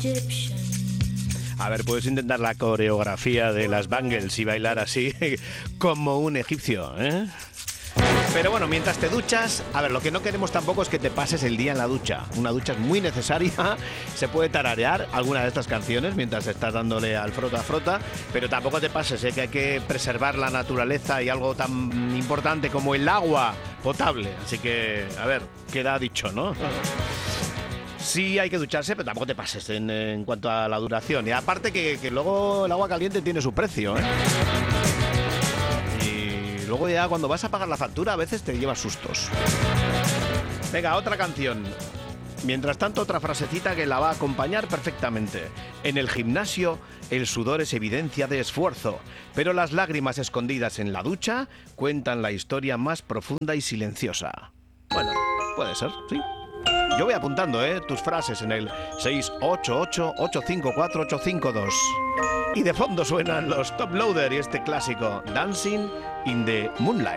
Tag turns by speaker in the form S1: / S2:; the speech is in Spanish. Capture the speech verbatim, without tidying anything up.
S1: A ver, puedes intentar la coreografía de las Bangles y bailar así como un egipcio, ¿eh? Pero bueno, mientras te duchas, a ver, lo que no queremos tampoco es que te pases el día en la ducha. Una ducha es muy necesaria, se puede tararear alguna de estas canciones mientras estás dándole al frota frota, pero tampoco te pases, ¿eh? Que hay que preservar la naturaleza y algo tan importante como el agua potable. Así que, a ver, queda dicho, ¿no? Sí hay que ducharse, pero tampoco te pases en, en cuanto a la duración. Y aparte que, que luego el agua caliente tiene su precio, ¿eh? Y luego ya cuando vas a pagar la factura a veces te llevas sustos. Venga, otra canción. Mientras tanto, otra frasecita que la va a acompañar perfectamente. En el gimnasio, el sudor es evidencia de esfuerzo, pero las lágrimas escondidas en la ducha cuentan la historia más profunda y silenciosa. Bueno, puede ser, sí. Yo voy apuntando, ¿eh? Tus frases en el seis ocho ocho, ocho cinco cuatro, ocho cinco dos. Y de fondo suenan los Top Loader y este clásico, Dancing in the Moonlight.